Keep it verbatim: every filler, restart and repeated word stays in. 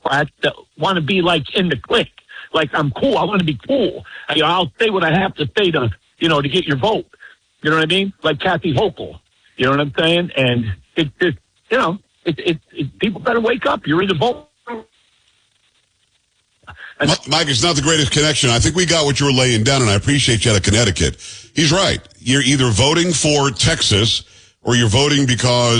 Democrats that want to be like in the clique. Like, I'm cool. I want to be cool. I, I'll say what I have to say to, you know, to get your vote. You know what I mean? Like Kathy Hochul. You know what I'm saying? And it, it you know, it, it, it, people better wake up. You're either vote. And Mike, it's not the greatest connection. I think we got what you were laying down, and I appreciate you out of Connecticut. He's right. You're either voting for Texas or you're voting because